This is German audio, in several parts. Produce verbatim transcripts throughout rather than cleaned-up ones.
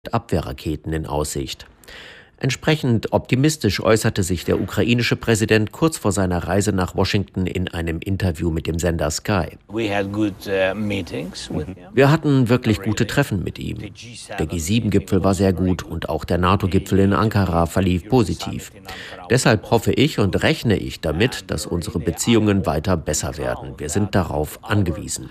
Abwehrraketen in Aussicht. Entsprechend optimistisch äußerte sich der ukrainische Präsident kurz vor seiner Reise nach Washington in einem Interview mit dem Sender Sky. Wir hatten wirklich gute Treffen mit ihm. Der G sieben Gipfel war sehr gut und auch der NATO-Gipfel in Ankara verlief positiv. Deshalb hoffe ich und rechne ich damit, dass unsere Beziehungen weiter besser werden. Wir sind darauf angewiesen.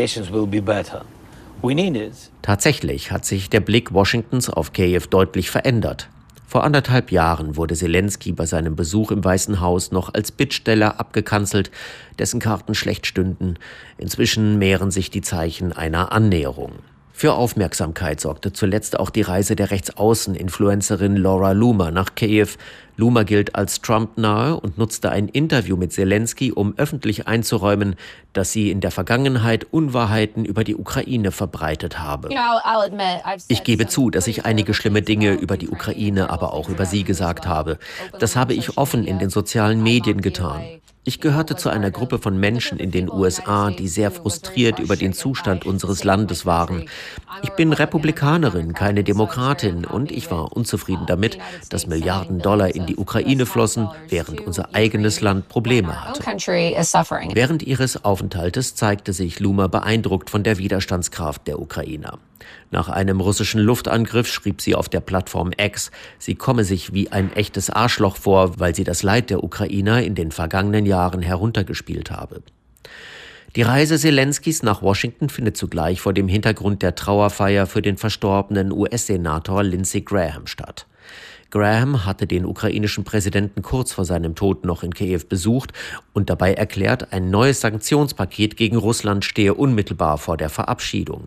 Tatsächlich hat sich der Blick Washingtons auf Kiew deutlich verändert. Vor anderthalb Jahren wurde Selenskyj bei seinem Besuch im Weißen Haus noch als Bittsteller abgekanzelt, dessen Karten schlecht stünden. Inzwischen mehren sich die Zeichen einer Annäherung. Für Aufmerksamkeit sorgte zuletzt auch die Reise der Rechtsaußen-Influencerin Laura Loomer nach Kiew. Loomer gilt als Trump-nahe und nutzte ein Interview mit Selenskyj, um öffentlich einzuräumen, dass sie in der Vergangenheit Unwahrheiten über die Ukraine verbreitet habe. Ich gebe zu, dass ich einige schlimme Dinge über die Ukraine, aber auch über sie gesagt habe. Das habe ich offen in den sozialen Medien getan. Ich gehörte zu einer Gruppe von Menschen in den U S A, die sehr frustriert über den Zustand unseres Landes waren. Ich bin Republikanerin, keine Demokratin, und ich war unzufrieden damit, dass Milliarden Dollar in die Ukraine flossen, während unser eigenes Land Probleme hatte. Während ihres Aufenthaltes zeigte sich Loomer beeindruckt von der Widerstandskraft der Ukrainer. Nach einem russischen Luftangriff schrieb sie auf der Plattform X, sie komme sich wie ein echtes Arschloch vor, weil sie das Leid der Ukrainer in den vergangenen Jahren heruntergespielt habe. Die Reise Selenskyjs nach Washington findet zugleich vor dem Hintergrund der Trauerfeier für den verstorbenen U S-Senator Lindsey Graham statt. Graham hatte den ukrainischen Präsidenten kurz vor seinem Tod noch in Kiew besucht und dabei erklärt, ein neues Sanktionspaket gegen Russland stehe unmittelbar vor der Verabschiedung.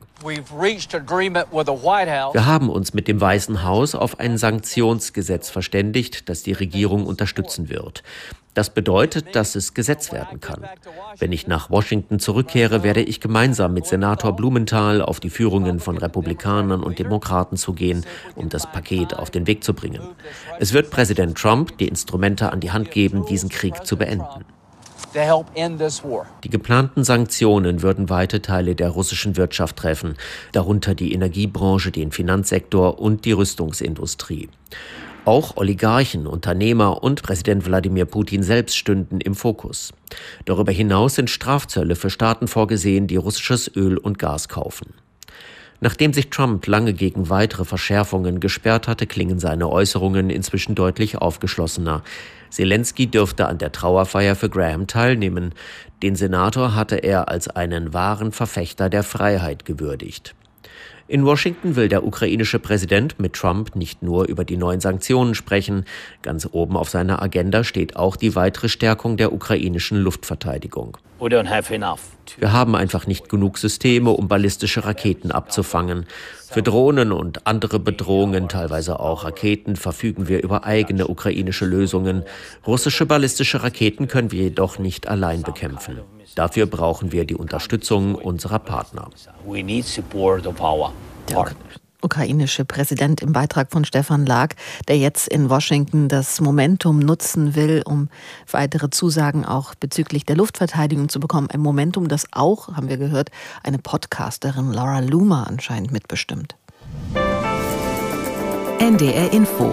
Wir haben uns mit dem Weißen Haus auf ein Sanktionsgesetz verständigt, das die Regierung unterstützen wird. Das bedeutet, dass es Gesetz werden kann. Wenn ich nach Washington zurückkehre, werde ich gemeinsam mit Senator Blumenthal auf die Führungen von Republikanern und Demokraten zugehen, um das Paket auf den Weg zu bringen. Es wird Präsident Trump die Instrumente an die Hand geben, diesen Krieg zu beenden. Die geplanten Sanktionen würden weite Teile der russischen Wirtschaft treffen, darunter die Energiebranche, den Finanzsektor und die Rüstungsindustrie. Auch Oligarchen, Unternehmer und Präsident Wladimir Putin selbst stünden im Fokus. Darüber hinaus sind Strafzölle für Staaten vorgesehen, die russisches Öl und Gas kaufen. Nachdem sich Trump lange gegen weitere Verschärfungen gesperrt hatte, klingen seine Äußerungen inzwischen deutlich aufgeschlossener. Selenskyj dürfte an der Trauerfeier für Graham teilnehmen. Den Senator hatte er als einen wahren Verfechter der Freiheit gewürdigt. In Washington will der ukrainische Präsident mit Trump nicht nur über die neuen Sanktionen sprechen. Ganz oben auf seiner Agenda steht auch die weitere Stärkung der ukrainischen Luftverteidigung. Wir haben einfach nicht genug Systeme, um ballistische Raketen abzufangen. Für Drohnen und andere Bedrohungen, teilweise auch Raketen, verfügen wir über eigene ukrainische Lösungen. Russische ballistische Raketen können wir jedoch nicht allein bekämpfen. Dafür brauchen wir die Unterstützung unserer Partner. Der ukrainische Präsident im Beitrag von Stefan Lag, der jetzt in Washington das Momentum nutzen will, um weitere Zusagen auch bezüglich der Luftverteidigung zu bekommen. Ein Momentum, das auch, haben wir gehört, eine Podcasterin Laura Loomer anscheinend mitbestimmt. N D R Info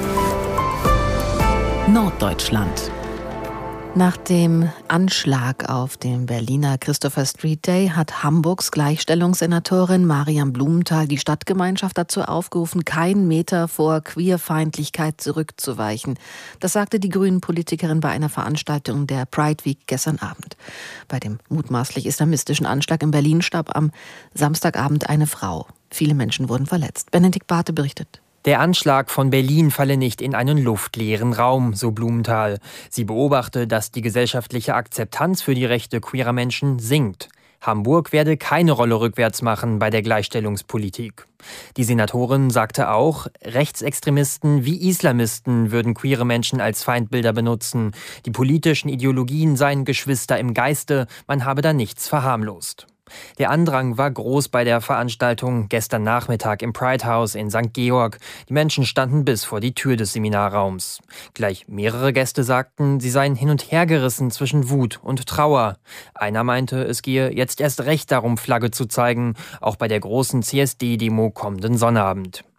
Norddeutschland. Nach dem Anschlag auf dem Berliner Christopher Street Day hat Hamburgs Gleichstellungssenatorin Mariam Blumenthal die Stadtgemeinschaft dazu aufgerufen, keinen Meter vor Queerfeindlichkeit zurückzuweichen. Das sagte die Grünen-Politikerin bei einer Veranstaltung der Pride Week gestern Abend. Bei dem mutmaßlich islamistischen Anschlag in Berlin starb am Samstagabend eine Frau. Viele Menschen wurden verletzt. Benedikt Barthe berichtet. Der Anschlag von Berlin falle nicht in einen luftleeren Raum, so Blumenthal. Sie beobachte, dass die gesellschaftliche Akzeptanz für die Rechte queerer Menschen sinkt. Hamburg werde keine Rolle rückwärts machen bei der Gleichstellungspolitik. Die Senatorin sagte auch, Rechtsextremisten wie Islamisten würden queere Menschen als Feindbilder benutzen. Die politischen Ideologien seien Geschwister im Geiste, man habe da nichts verharmlost. Der Andrang war groß bei der Veranstaltung gestern Nachmittag im Pride House in Sankt Georg. Die Menschen standen bis vor die Tür des Seminarraums. Gleich mehrere Gäste sagten, sie seien hin und her gerissen zwischen Wut und Trauer. Einer meinte, es gehe jetzt erst recht darum, Flagge zu zeigen, auch bei der großen C S D-Demo kommenden Sonnabend.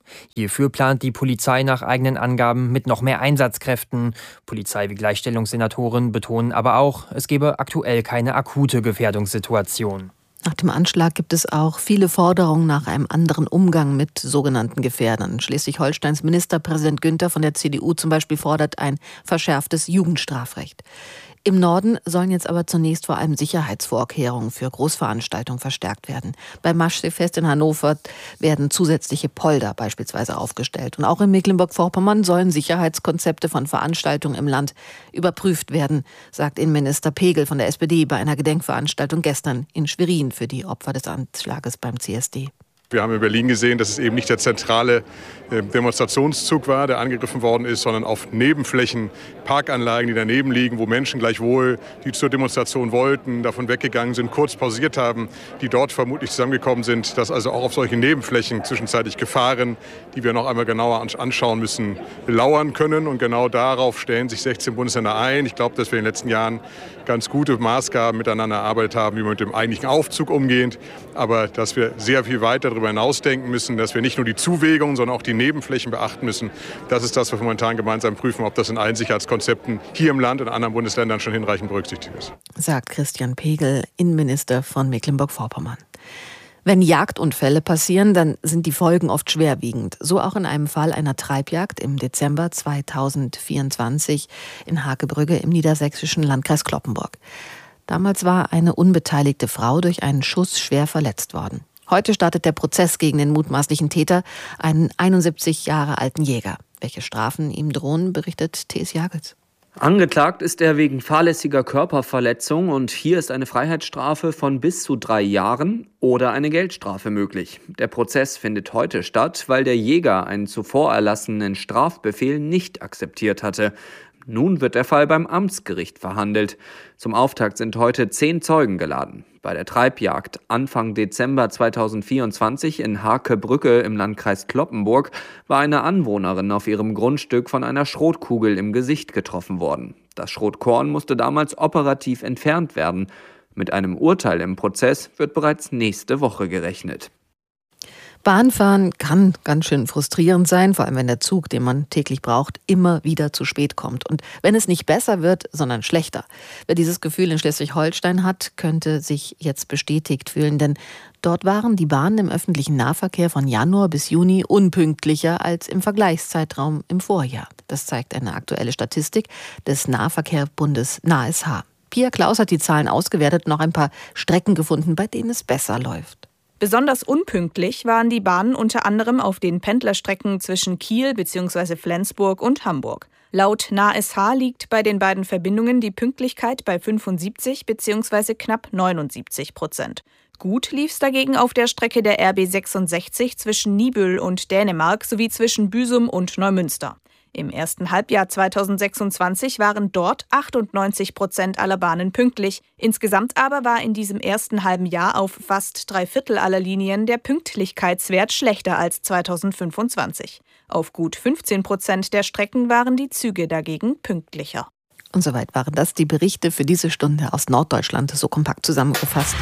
Hierfür plant die Polizei nach eigenen Angaben mit noch mehr Einsatzkräften. Polizei wie Gleichstellungssenatoren betonen aber auch, es gebe aktuell keine akute Gefährdungssituation. Nach dem Anschlag gibt es auch viele Forderungen nach einem anderen Umgang mit sogenannten Gefährdern. Schleswig-Holsteins Ministerpräsident Günther von der C D U zum Beispiel fordert ein verschärftes Jugendstrafrecht. Im Norden sollen jetzt aber zunächst vor allem Sicherheitsvorkehrungen für Großveranstaltungen verstärkt werden. Beim Maschseefest in Hannover werden zusätzliche Polder beispielsweise aufgestellt. Und auch in Mecklenburg-Vorpommern sollen Sicherheitskonzepte von Veranstaltungen im Land überprüft werden, sagt Innenminister Pegel von der S P D bei einer Gedenkveranstaltung gestern in Schwerin für die Opfer des Anschlages beim C S D. Wir haben in Berlin gesehen, dass es eben nicht der zentrale Demonstrationszug war, der angegriffen worden ist, sondern auf Nebenflächen, Parkanlagen, die daneben liegen, wo Menschen gleichwohl, die zur Demonstration wollten, davon weggegangen sind, kurz pausiert haben, die dort vermutlich zusammengekommen sind, dass also auch auf solchen Nebenflächen zwischenzeitlich Gefahren, die wir noch einmal genauer anschauen müssen, lauern können. Und genau darauf stellen sich sechzehn Bundesländer ein. Ich glaube, dass wir in den letzten Jahren ganz gute Maßgaben miteinander erarbeitet haben, wie man mit dem eigentlichen Aufzug umgeht, aber dass wir sehr viel weiter darüber hinausdenken müssen, dass wir nicht nur die Zuwägungen, sondern auch die Nebenflächen beachten müssen. Das ist das, was wir momentan gemeinsam prüfen, ob das in allen Sicherheitskonzepten hier im Land und in anderen Bundesländern schon hinreichend berücksichtigt ist. Sagt Christian Pegel, Innenminister von Mecklenburg-Vorpommern. Wenn Jagdunfälle passieren, dann sind die Folgen oft schwerwiegend. So auch in einem Fall einer Treibjagd im Dezember zweitausendvierundzwanzig in Hakebrügge im niedersächsischen Landkreis Cloppenburg. Damals war eine unbeteiligte Frau durch einen Schuss schwer verletzt worden. Heute startet der Prozess gegen den mutmaßlichen Täter, einen einundsiebzig Jahre alten Jäger. Welche Strafen ihm drohen, berichtet T S Jagels. Angeklagt ist er wegen fahrlässiger Körperverletzung und hier ist eine Freiheitsstrafe von bis zu drei Jahren oder eine Geldstrafe möglich. Der Prozess findet heute statt, weil der Jäger einen zuvor erlassenen Strafbefehl nicht akzeptiert hatte. Nun wird der Fall beim Amtsgericht verhandelt. Zum Auftakt sind heute zehn Zeugen geladen. Bei der Treibjagd Anfang Dezember zweitausendvierundzwanzig in Hakebrügge im Landkreis Cloppenburg war eine Anwohnerin auf ihrem Grundstück von einer Schrotkugel im Gesicht getroffen worden. Das Schrotkorn musste damals operativ entfernt werden. Mit einem Urteil im Prozess wird bereits nächste Woche gerechnet. Bahnfahren kann ganz schön frustrierend sein, vor allem wenn der Zug, den man täglich braucht, immer wieder zu spät kommt. Und wenn es nicht besser wird, sondern schlechter. Wer dieses Gefühl in Schleswig-Holstein hat, könnte sich jetzt bestätigt fühlen, denn dort waren die Bahnen im öffentlichen Nahverkehr von Januar bis Juni unpünktlicher als im Vergleichszeitraum im Vorjahr. Das zeigt eine aktuelle Statistik des Nahverkehrbundes N A S H. Pia Klaus hat die Zahlen ausgewertet und noch ein paar Strecken gefunden, bei denen es besser läuft. Besonders unpünktlich waren die Bahnen unter anderem auf den Pendlerstrecken zwischen Kiel bzw. Flensburg und Hamburg. Laut N A S H liegt bei den beiden Verbindungen die Pünktlichkeit bei fünfundsiebzig bzw. knapp neunundsiebzig Prozent. Gut lief's dagegen auf der Strecke der R B sechsundsechzig zwischen Niebüll und Dänemark sowie zwischen Büsum und Neumünster. Im ersten Halbjahr zweitausendsechsundzwanzig waren dort achtundneunzig Prozent aller Bahnen pünktlich. Insgesamt aber war in diesem ersten halben Jahr auf fast drei Viertel aller Linien der Pünktlichkeitswert schlechter als zweitausendfünfundzwanzig. Auf gut fünfzehn Prozent der Strecken waren die Züge dagegen pünktlicher. Und soweit waren das die Berichte für diese Stunde aus Norddeutschland, so kompakt zusammengefasst.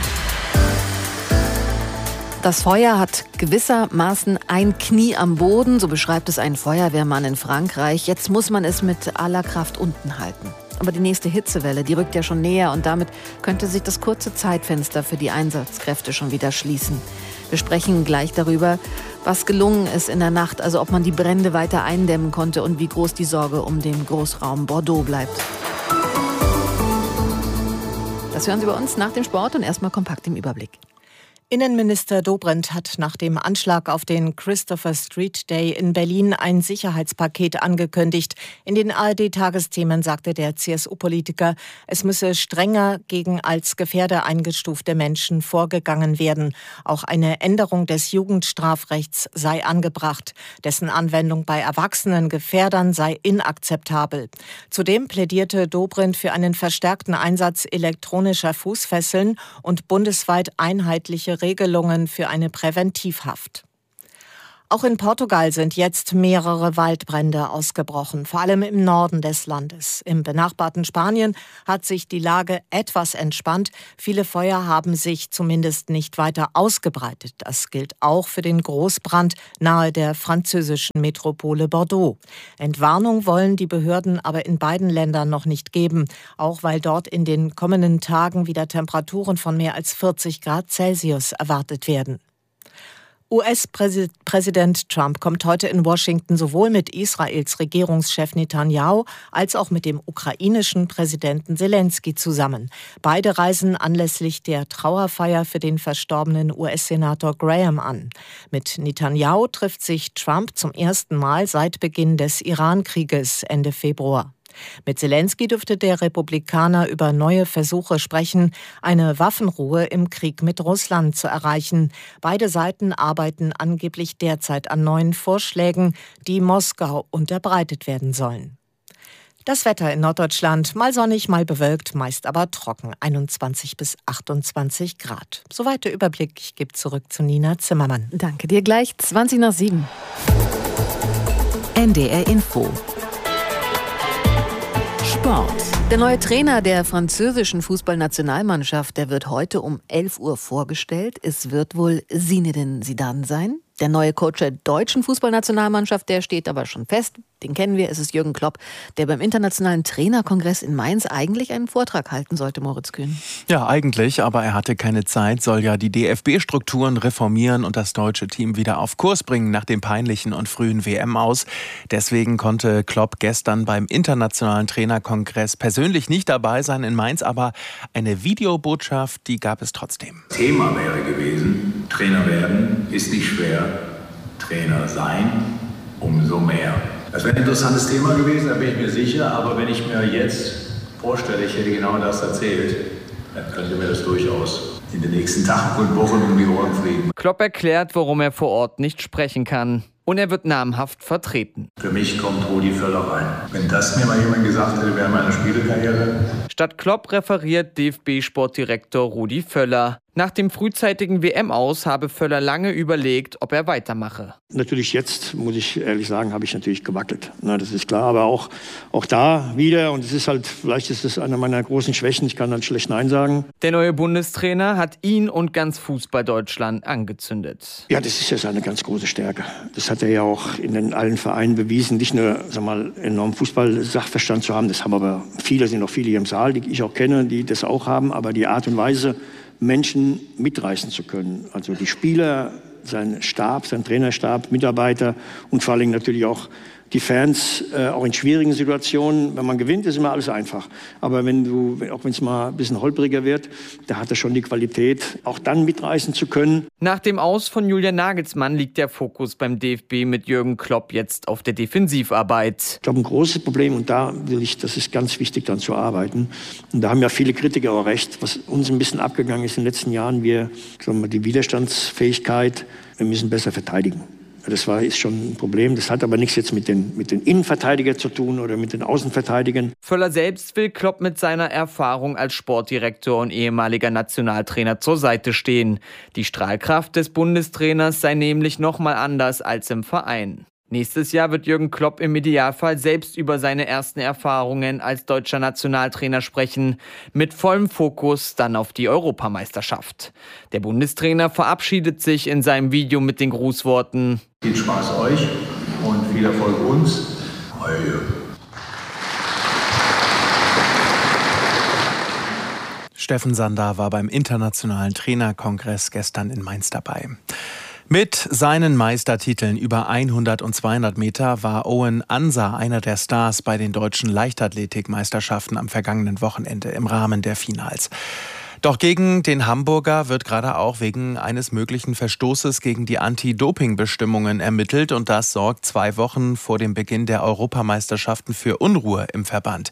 Das Feuer hat gewissermaßen ein Knie am Boden, so beschreibt es ein Feuerwehrmann in Frankreich. Jetzt muss man es mit aller Kraft unten halten. Aber die nächste Hitzewelle, die rückt ja schon näher und damit könnte sich das kurze Zeitfenster für die Einsatzkräfte schon wieder schließen. Wir sprechen gleich darüber, was gelungen ist in der Nacht, also ob man die Brände weiter eindämmen konnte und wie groß die Sorge um den Großraum Bordeaux bleibt. Das hören Sie bei uns nach dem Sport und erstmal kompakt im Überblick. Innenminister Dobrindt hat nach dem Anschlag auf den Christopher Street Day in Berlin ein Sicherheitspaket angekündigt. In den A R D-Tagesthemen sagte der C S U-Politiker, es müsse strenger gegen als Gefährder eingestufte Menschen vorgegangen werden. Auch eine Änderung des Jugendstrafrechts sei angebracht. Dessen Anwendung bei erwachsenen Gefährdern sei inakzeptabel. Zudem plädierte Dobrindt für einen verstärkten Einsatz elektronischer Fußfesseln und bundesweit einheitliche Regelungen für eine Präventivhaft. Auch in Portugal sind jetzt mehrere Waldbrände ausgebrochen, vor allem im Norden des Landes. Im benachbarten Spanien hat sich die Lage etwas entspannt. Viele Feuer haben sich zumindest nicht weiter ausgebreitet. Das gilt auch für den Großbrand nahe der französischen Metropole Bordeaux. Entwarnung wollen die Behörden aber in beiden Ländern noch nicht geben, auch weil dort in den kommenden Tagen wieder Temperaturen von mehr als vierzig Grad Celsius erwartet werden. U S-Präsident Trump kommt heute in Washington sowohl mit Israels Regierungschef Netanyahu als auch mit dem ukrainischen Präsidenten Selensky zusammen. Beide reisen anlässlich der Trauerfeier für den verstorbenen U S-Senator Graham an. Mit Netanyahu trifft sich Trump zum ersten Mal seit Beginn des Iran-Krieges Ende Februar. Mit Selensky dürfte der Republikaner über neue Versuche sprechen, eine Waffenruhe im Krieg mit Russland zu erreichen. Beide Seiten arbeiten angeblich derzeit an neuen Vorschlägen, die Moskau unterbreitet werden sollen. Das Wetter in Norddeutschland, mal sonnig, mal bewölkt, meist aber trocken, einundzwanzig bis achtundzwanzig Grad. Soweit der Überblick. Ich gebe zurück zu Nina Zimmermann. Danke dir, gleich zwanzig nach sieben. N D R Info. Sport. Der neue Trainer der französischen Fußballnationalmannschaft, der wird heute um elf Uhr vorgestellt. Es wird wohl Zinedine Zidane sein. Der neue Coach der deutschen Fußballnationalmannschaft, der steht aber schon fest. Den kennen wir, es ist Jürgen Klopp, der beim Internationalen Trainerkongress in Mainz eigentlich einen Vortrag halten sollte, Moritz Kühn. Ja, eigentlich, aber er hatte keine Zeit, soll ja die D F B-Strukturen reformieren und das deutsche Team wieder auf Kurs bringen nach dem peinlichen und frühen W M-Aus. Deswegen konnte Klopp gestern beim Internationalen Trainerkongress persönlich nicht dabei sein in Mainz, aber eine Videobotschaft, die gab es trotzdem. Thema wäre gewesen, Trainer werden ist nicht schwer, Trainer sein umso mehr. Das wäre ein interessantes Thema gewesen, da bin ich mir sicher. Aber wenn ich mir jetzt vorstelle, ich hätte genau das erzählt, dann könnte mir das durchaus in den nächsten Tagen und Wochen um die Ohren fliegen. Klopp erklärt, warum er vor Ort nicht sprechen kann. Und er wird namhaft vertreten. Für mich kommt Rudi Völler rein. Wenn das mir mal jemand gesagt hätte während meiner Spielekarriere. Statt Klopp referiert D F B-Sportdirektor Rudi Völler. Nach dem frühzeitigen W M-Aus habe Völler lange überlegt, ob er weitermache. Natürlich jetzt, muss ich ehrlich sagen, habe ich natürlich gewackelt. Na, das ist klar, aber auch, auch da wieder. Und es ist halt, vielleicht ist es eine meiner großen Schwächen. Ich kann halt schlecht Nein sagen. Der neue Bundestrainer hat ihn und ganz Fußball-Deutschland angezündet. Ja, das ist ja seine ganz große Stärke. Das hat er ja auch in den allen Vereinen bewiesen. Nicht nur, sag mal, enormen Fußball-Sachverstand zu haben. Das haben aber viele, sind noch viele hier im Saal, die ich auch kenne, die das auch haben. Aber die Art und Weise, Menschen mitreißen zu können. Also die Spieler, sein Stab, sein Trainerstab, Mitarbeiter und vor allem natürlich auch die Fans, äh, auch in schwierigen Situationen. Wenn man gewinnt, ist immer alles einfach. Aber wenn du, auch wenn es mal ein bisschen holpriger wird, da hat er schon die Qualität, auch dann mitreißen zu können. Nach dem Aus von Julian Nagelsmann liegt der Fokus beim D F B mit Jürgen Klopp jetzt auf der Defensivarbeit. Ich glaube, ein großes Problem, und da will ich, das ist ganz wichtig, dann zu arbeiten. Und da haben ja viele Kritiker auch recht, was uns ein bisschen abgegangen ist in den letzten Jahren, wir, sagen wir, die Widerstandsfähigkeit, wir müssen besser verteidigen. Das war, ist schon ein Problem. Das hat aber nichts jetzt mit den, mit den Innenverteidigern zu tun oder mit den Außenverteidigern. Völler selbst will Klopp mit seiner Erfahrung als Sportdirektor und ehemaliger Nationaltrainer zur Seite stehen. Die Strahlkraft des Bundestrainers sei nämlich noch mal anders als im Verein. Nächstes Jahr wird Jürgen Klopp im Idealfall selbst über seine ersten Erfahrungen als deutscher Nationaltrainer sprechen, mit vollem Fokus dann auf die Europameisterschaft. Der Bundestrainer verabschiedet sich in seinem Video mit den Grußworten: Viel Spaß euch und viel Erfolg uns. Euer Jürgen. Steffen Sander war beim Internationalen Trainerkongress gestern in Mainz dabei. Mit seinen Meistertiteln über hundert und zweihundert Meter war Owen Ansa einer der Stars bei den deutschen Leichtathletikmeisterschaften am vergangenen Wochenende im Rahmen der Finals. Doch gegen den Hamburger wird gerade auch wegen eines möglichen Verstoßes gegen die Anti-Doping-Bestimmungen ermittelt und das sorgt zwei Wochen vor dem Beginn der Europameisterschaften für Unruhe im Verband.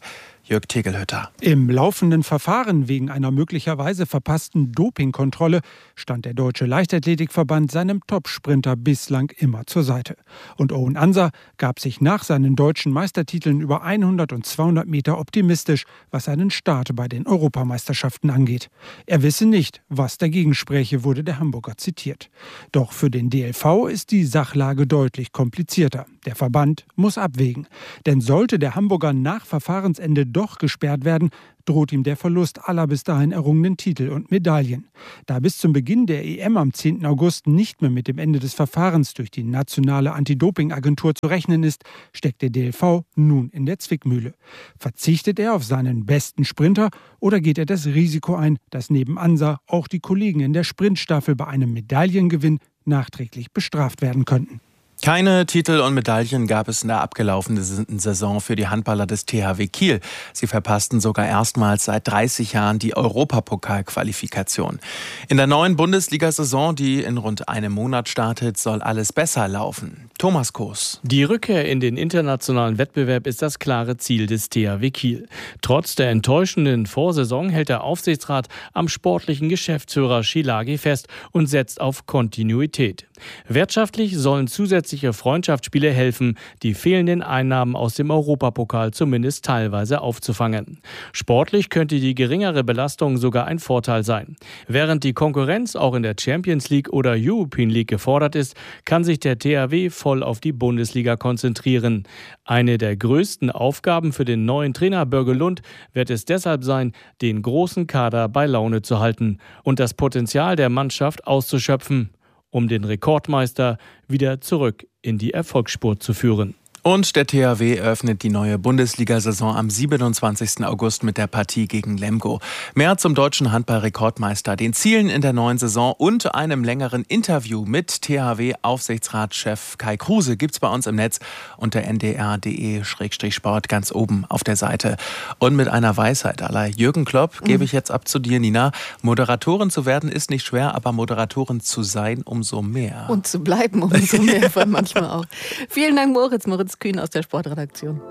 Jörg Tegelhütter. Im laufenden Verfahren wegen einer möglicherweise verpassten Dopingkontrolle stand der Deutsche Leichtathletikverband seinem Topsprinter bislang immer zur Seite. Und Owen Ansa gab sich nach seinen deutschen Meistertiteln über hundert und zweihundert Meter optimistisch, was seinen Start bei den Europameisterschaften angeht. Er wisse nicht, was dagegen spräche, wurde der Hamburger zitiert. Doch für den D L V ist die Sachlage deutlich komplizierter. Der Verband muss abwägen. Denn sollte der Hamburger nach Verfahrensende doch gesperrt werden, droht ihm der Verlust aller bis dahin errungenen Titel und Medaillen. Da bis zum Beginn der E M am zehnten August nicht mehr mit dem Ende des Verfahrens durch die nationale Anti-Doping-Agentur zu rechnen ist, steckt der D L V nun in der Zwickmühle. Verzichtet er auf seinen besten Sprinter oder geht er das Risiko ein, dass neben Ansa auch die Kollegen in der Sprintstaffel bei einem Medaillengewinn nachträglich bestraft werden könnten? Keine Titel und Medaillen gab es in der abgelaufenen Saison für die Handballer des T H W Kiel. Sie verpassten sogar erstmals seit dreißig Jahren die Europapokalqualifikation. In der neuen Bundesliga-Saison, die in rund einem Monat startet, soll alles besser laufen. Thomas Koos. Die Rückkehr in den internationalen Wettbewerb ist das klare Ziel des T H W Kiel. Trotz der enttäuschenden Vorsaison hält der Aufsichtsrat am sportlichen Geschäftsführer Schillagy fest und setzt auf Kontinuität. Wirtschaftlich sollen zusätzliche Freundschaftsspiele helfen, die fehlenden Einnahmen aus dem Europapokal zumindest teilweise aufzufangen. Sportlich könnte die geringere Belastung sogar ein Vorteil sein. Während die Konkurrenz auch in der Champions League oder European League gefordert ist, kann sich der T H W voll auf die Bundesliga konzentrieren. Eine der größten Aufgaben für den neuen Trainer Börge Lund wird es deshalb sein, den großen Kader bei Laune zu halten und das Potenzial der Mannschaft auszuschöpfen, um den Rekordmeister wieder zurück in die Erfolgsspur zu führen. Und der T H W eröffnet die neue Bundesliga-Saison am siebenundzwanzigsten August mit der Partie gegen Lemgo. Mehr zum deutschen Handball-Rekordmeister, den Zielen in der neuen Saison und einem längeren Interview mit T H W-Aufsichtsratschef Kai Kruse gibt's bei uns im Netz unter n d r punkt d e Schrägstrich sport ganz oben auf der Seite. Und mit einer Weisheit aller Jürgen Klopp gebe ich jetzt ab zu dir, Nina. Moderatorin zu werden ist nicht schwer, aber Moderatorin zu sein umso mehr. Und zu bleiben umso mehr, manchmal auch. Vielen Dank, Moritz. Moritz Kühn aus der Sportredaktion.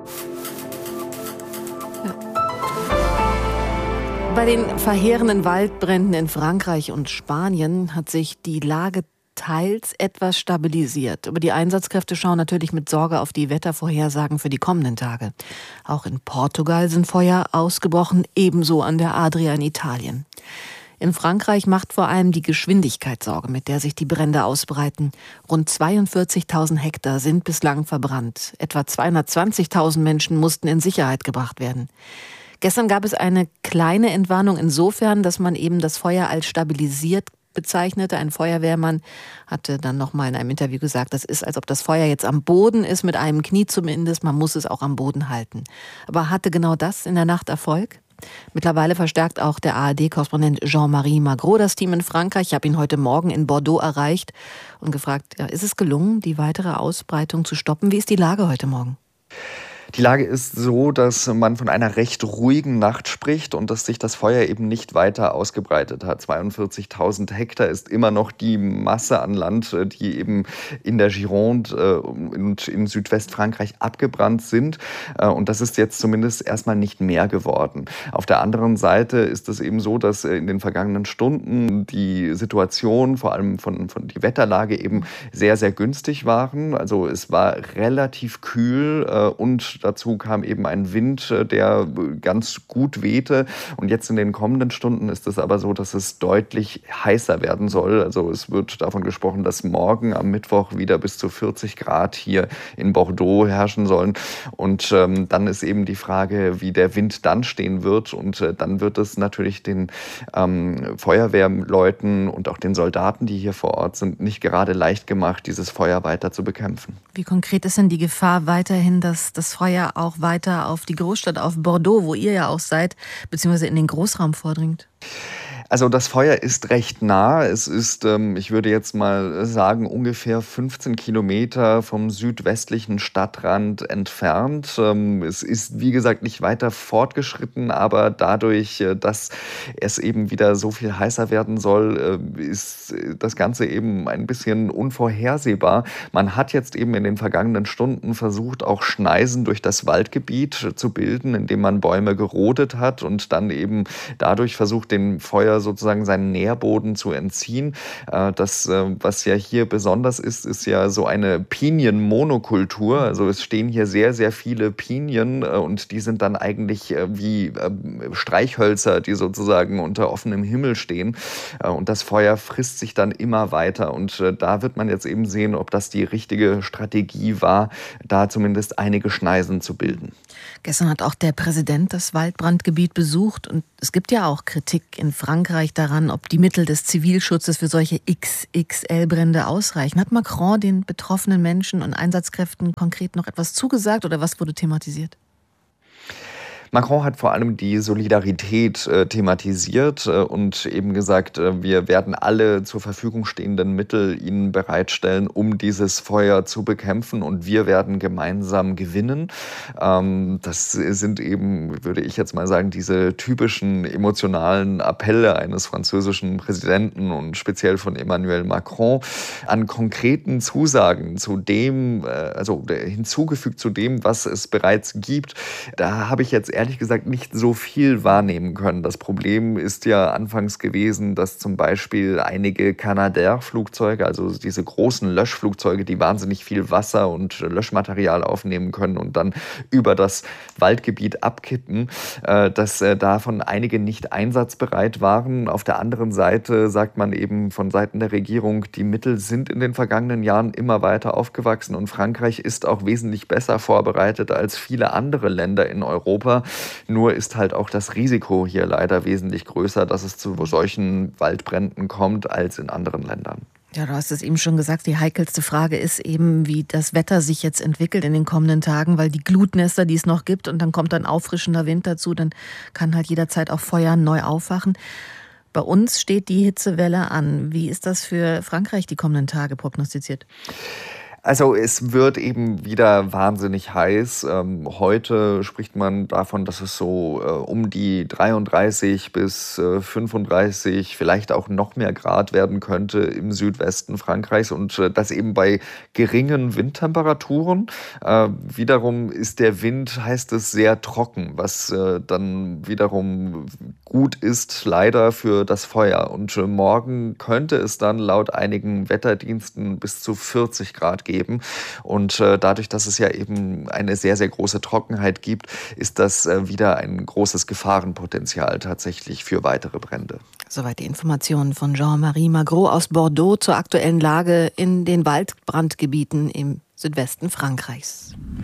Ja. Bei den verheerenden Waldbränden in Frankreich und Spanien hat sich die Lage teils etwas stabilisiert. Aber die Einsatzkräfte schauen natürlich mit Sorge auf die Wettervorhersagen für die kommenden Tage. Auch in Portugal sind Feuer ausgebrochen, ebenso an der Adria in Italien. In Frankreich macht vor allem die Geschwindigkeit Sorge, mit der sich die Brände ausbreiten. Rund zweiundvierzigtausend Hektar sind bislang verbrannt. Etwa zweihundertzwanzigtausend Menschen mussten in Sicherheit gebracht werden. Gestern gab es eine kleine Entwarnung insofern, dass man eben das Feuer als stabilisiert bezeichnete. Ein Feuerwehrmann hatte dann noch mal in einem Interview gesagt, das ist, als ob das Feuer jetzt am Boden ist, mit einem Knie zumindest. Man muss es auch am Boden halten. Aber hatte genau das in der Nacht Erfolg? Mittlerweile verstärkt auch der A R D-Korrespondent Jean-Marie Magro das Team in Frankreich. Ich habe ihn heute Morgen in Bordeaux erreicht und gefragt, ja, ist es gelungen, die weitere Ausbreitung zu stoppen? Wie ist die Lage heute Morgen? Die Lage ist so, dass man von einer recht ruhigen Nacht spricht und dass sich das Feuer eben nicht weiter ausgebreitet hat. zweiundvierzigtausend Hektar ist immer noch die Masse an Land, die eben in der Gironde und in Südwestfrankreich abgebrannt sind. Und das ist jetzt zumindest erstmal nicht mehr geworden. Auf der anderen Seite ist es eben so, dass in den vergangenen Stunden die Situation, vor allem von, von die Wetterlage eben sehr, sehr günstig waren. Also es war relativ kühl und dazu kam eben ein Wind, der ganz gut wehte. Und jetzt in den kommenden Stunden ist es aber so, dass es deutlich heißer werden soll. Also es wird davon gesprochen, dass morgen am Mittwoch wieder bis zu vierzig Grad hier in Bordeaux herrschen sollen. Und ähm, dann ist eben die Frage, wie der Wind dann stehen wird. Und äh, dann wird es natürlich den ähm, Feuerwehrleuten und auch den Soldaten, die hier vor Ort sind, nicht gerade leicht gemacht, dieses Feuer weiter zu bekämpfen. Wie konkret ist denn die Gefahr weiterhin, dass das Feuer auch weiter auf die Großstadt, auf Bordeaux, wo ihr ja auch seid, beziehungsweise in den Großraum vordringt? Also das Feuer ist recht nah. Es ist, ähm, ich würde jetzt mal sagen, ungefähr fünfzehn Kilometer vom südwestlichen Stadtrand entfernt. Ähm, es ist, wie gesagt, nicht weiter fortgeschritten, aber dadurch, dass es eben wieder so viel heißer werden soll, äh, ist das Ganze eben ein bisschen unvorhersehbar. Man hat jetzt eben in den vergangenen Stunden versucht, auch Schneisen durch das Waldgebiet zu bilden, indem man Bäume gerodet hat und dann eben dadurch versucht, dem Feuer sozusagen seinen Nährboden zu entziehen. Das, was ja hier besonders ist, ist ja so eine Pinienmonokultur. Also es stehen hier sehr, sehr viele Pinien und die sind dann eigentlich wie Streichhölzer, die sozusagen unter offenem Himmel stehen. Und das Feuer frisst sich dann immer weiter. Und da wird man jetzt eben sehen, ob das die richtige Strategie war, da zumindest einige Schneisen zu bilden. Gestern hat auch der Präsident das Waldbrandgebiet besucht und es gibt ja auch Kritik in Frankreich daran, ob die Mittel des Zivilschutzes für solche X X L-Brände ausreichen. Hat Macron den betroffenen Menschen und Einsatzkräften konkret noch etwas zugesagt oder was wurde thematisiert? Macron hat vor allem die Solidarität äh, thematisiert äh, und eben gesagt, äh, wir werden alle zur Verfügung stehenden Mittel ihnen bereitstellen, um dieses Feuer zu bekämpfen und wir werden gemeinsam gewinnen. Ähm, das sind eben, würde ich jetzt mal sagen, diese typischen emotionalen Appelle eines französischen Präsidenten und speziell von Emmanuel Macron an konkreten Zusagen zu dem, äh, also hinzugefügt zu dem, was es bereits gibt. Da habe ich jetzt ehrlich gesagt nicht so viel wahrnehmen können. Das Problem ist ja anfangs gewesen, dass zum Beispiel einige Canadair-Flugzeuge, also diese großen Löschflugzeuge, die wahnsinnig viel Wasser und Löschmaterial aufnehmen können und dann über das Waldgebiet abkippen, dass davon einige nicht einsatzbereit waren. Auf der anderen Seite sagt man eben von Seiten der Regierung, die Mittel sind in den vergangenen Jahren immer weiter aufgewachsen und Frankreich ist auch wesentlich besser vorbereitet als viele andere Länder in Europa. Nur ist halt auch das Risiko hier leider wesentlich größer, dass es zu solchen Waldbränden kommt, als in anderen Ländern. Ja, du hast es eben schon gesagt, die heikelste Frage ist eben, wie das Wetter sich jetzt entwickelt in den kommenden Tagen, weil die Glutnester, die es noch gibt und dann kommt ein auffrischender Wind dazu, dann kann halt jederzeit auch Feuer neu aufwachen. Bei uns steht die Hitzewelle an. Wie ist das für Frankreich die kommenden Tage prognostiziert? Also es wird eben wieder wahnsinnig heiß. Ähm, heute spricht man davon, dass es so äh, um die dreiunddreißig bis äh, fünfunddreißig, vielleicht auch noch mehr Grad werden könnte im Südwesten Frankreichs und äh, das eben bei geringen Windtemperaturen. Äh, wiederum ist der Wind, heißt es, sehr trocken, was äh, dann wiederum gut ist, leider für das Feuer. Und äh, morgen könnte es dann laut einigen Wetterdiensten bis zu vierzig Grad geben. Und äh, dadurch, dass es ja eben eine sehr, sehr große Trockenheit gibt, ist das äh, wieder ein großes Gefahrenpotenzial tatsächlich für weitere Brände. Soweit die Informationen von Jean-Marie Magro aus Bordeaux zur aktuellen Lage in den Waldbrandgebieten im Südwesten Frankreichs.